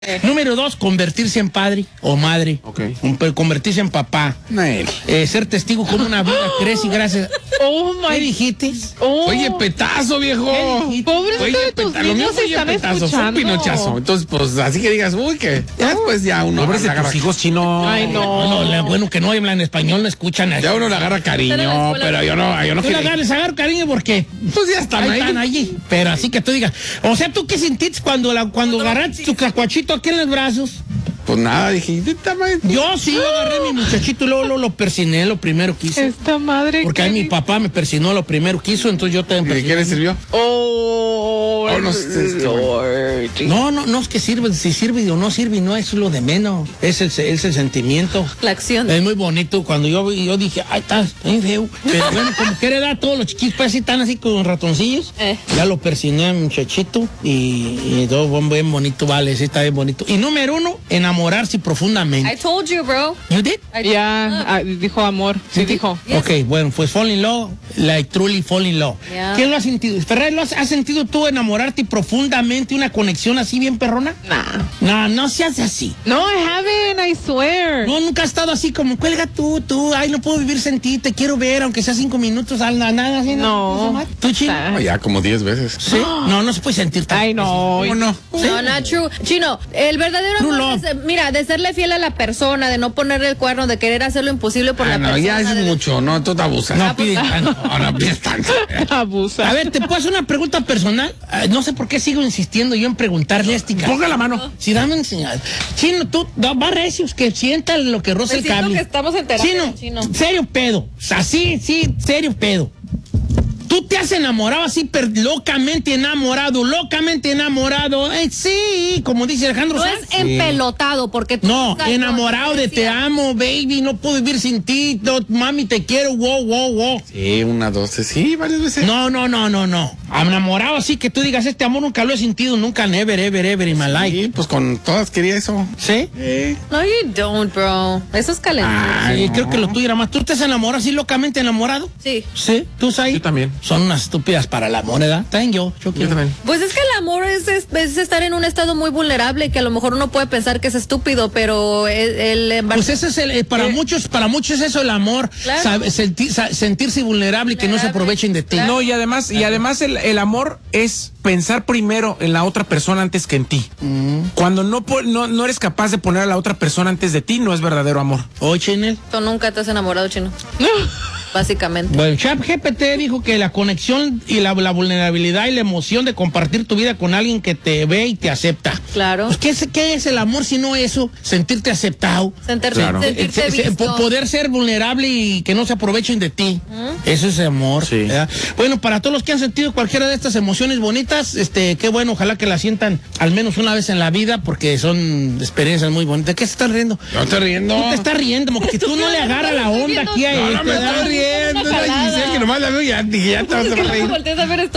Número 2, convertirse en padre o madre. Okay. Convertirse en papá. Ser testigo como una vida crece gracias. ¿Qué dijiste? Oye, petazo, viejo. Pobrecito de tus niños se están escuchando. Fue un pinochazo. Entonces, pues, así que digas, uy, que después ya uno... Pobres de tus hijos, Chino. Ay, no. Bueno, que no hablan español, no escuchan. Ya uno le agarra cariño, pero yo no Les agarro cariño porque... Pues ya están allí. Pero así que tú digas, o sea, ¿tú qué sentiste cuando agarraste tu cacuachito aquí en los brazos? Pues nada, dije, yo sí agarré a mi muchachito y luego lo persiné lo primero que hice. Esta madre. Porque ahí mi papá me persinó lo primero que hizo, entonces yo también persiné. ¿Qué le sirvió? No es que sirve, si sirve o no sirve, no es lo de menos. Es el sentimiento. La acción. Es muy bonito. Cuando yo dije, ay, está bien feo. Pero bueno, como quiere dar todos los chiquitos, pues así están así con ratoncillos. Ya lo persiné a mi muchachito y todo bien bonito, vale, sí está bien bonito. Y número 1, enamorarse profundamente. I told you, bro. You did? Dijo amor. Sí, dijo. Yes. Ok, bueno, pues fall in love, like truly fall in love. Yeah. ¿Quién lo ha sentido? Ferrer, ¿has sentido tú enamorarte profundamente, una conexión así bien perrona? No seas así. No, I haven't, I swear. No, nunca has estado así como, cuelga tú, ay, no puedo vivir sin ti, te quiero ver, aunque sea 5 minutos, nada así. No. ¿Tú, Chino? Ya como 10 veces. ¿Sí? No se puede sentir tan. Ay, no. ¿Cómo no? ¿Sí? No, not true. Chino, el verdadero True amor love. mira, de serle fiel a la persona, de no ponerle el cuerno, de querer hacer lo imposible por la No, persona. ya es mucho, no, tú te abusas. No piden tanto. No pides tanto. Abusa. A ver, ¿te puedo hacer una pregunta personal? No sé por qué sigo insistiendo yo en preguntarle a este cara. Ponga la mano. Si dame un señal. Chino, tú, va recios, que sienta lo que roza el Necesito cable. que estamos en terapia, Chino, serio pedo. Así, sí, serio pedo. ¿Tú te has enamorado así, locamente enamorado? Sí, como dice Alejandro No Sanz. es empelotado, porque tú... No, enamorado de te amo, baby, no puedo vivir sin ti, mami, te quiero, wow. Sí, 1, 2, sí, varias veces. No. Enamorado así que tú digas, este amor nunca lo he sentido, nunca, never in my life. Sí, pues con todas quería eso. ¿Sí? No, you don't, bro. Eso es calentar. Sí, creo que lo tuyo era más. ¿Tú te has enamorado así locamente enamorado? Sí. Sí, ¿tú sabes? Yo también. Son unas estúpidas para la moneda. Yo también. Pues es que el amor es estar en un estado muy vulnerable, que a lo mejor uno puede pensar que es estúpido, pero Pues ese es para muchos es eso el amor. Claro. Sentirse vulnerable y que no se aprovechen de ti. Claro. No, y además el amor es pensar primero en la otra persona antes que en ti. Cuando no eres capaz de poner a la otra persona antes de ti, no es verdadero amor. Oye, Chinel. Tú nunca te has enamorado, Chino. Básicamente. Bueno, ChatGPT dijo que la conexión y la vulnerabilidad y la emoción de compartir tu vida con alguien que te ve y te acepta. Claro. Pues, ¿qué es el amor si no eso? Sentirte aceptado. Sentirte visto. Poder ser vulnerable y que no se aprovechen de ti. Eso es amor. Sí. ¿Verdad? Bueno, para todos los que han sentido cualquiera de estas emociones bonitas, qué bueno, ojalá que las sientan al menos una vez en la vida, porque son experiencias muy bonitas. ¿Qué se están riendo? No te riendo. Tú te estás riendo, como que tú no le agarras la onda aquí a No me estoy riendo. Que nomás la veo ya te vas a reír. Volteas a ver esto.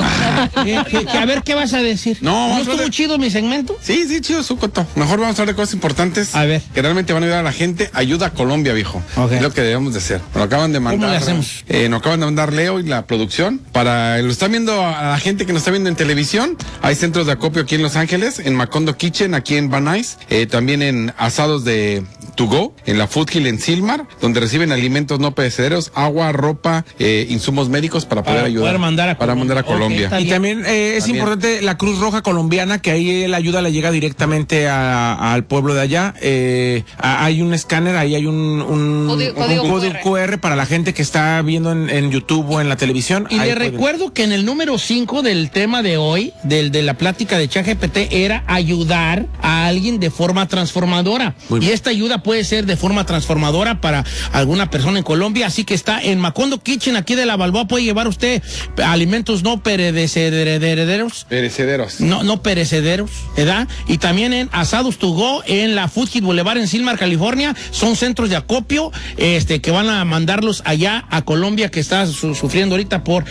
A ver, ¿qué vas a decir? No estuvo de... chido mi segmento? Sí, chido su coto. Mejor vamos a hablar de cosas importantes. A ver. Que realmente van a ayudar a la gente. Ayuda a Colombia, viejo. Okay. Es lo que debemos de hacer. Nos acaban de mandar. ¿Cómo le hacemos? Nos acaban de mandar Leo y la producción. Lo están viendo a la gente que nos está viendo en televisión. Hay centros de acopio aquí en Los Ángeles, en Macondo Kitchen, aquí en Van Nuys. También en asados de To Go, en la Food Hill en Silmar, donde reciben alimentos no perecederos, agua, ropa, insumos médicos para poder ayudar. Para mandar a Colombia. Okay, y también es importante la Cruz Roja Colombiana, que ahí la ayuda le llega directamente al pueblo de allá. Hay un escáner, ahí hay un código QR para la gente que está viendo en YouTube o en la televisión. Y le recuerdo que en el número 5 del tema de hoy, de la plática de ChatGPT, era ayudar a alguien de forma transformadora. Y esta ayuda puede ser de forma transformadora para alguna persona en Colombia, así que está en Macondo Kitchen, aquí de la Balboa. Puede llevar usted alimentos no perecederos. No perecederos, ¿verdad? Y también en Asados To Go, en la Food Hill Boulevard en Silmar, California. Son centros de acopio que van a mandarlos allá a Colombia, que está sufriendo ahorita por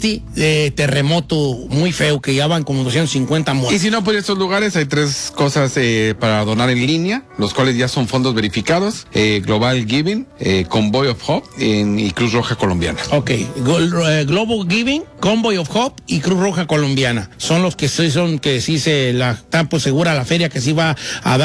terremoto muy feo, que ya van como 250 muertos. Y si no, pues en estos lugares hay 3 cosas para donar en línea, los cuales ya son fondos verificados, Global Giving, Convoy of Hope y Cruz Roja Colombiana. Ok, Global Giving, Convoy of Hope y Cruz Roja Colombiana. Son los que sí se la están pues segura la feria que sí va a dar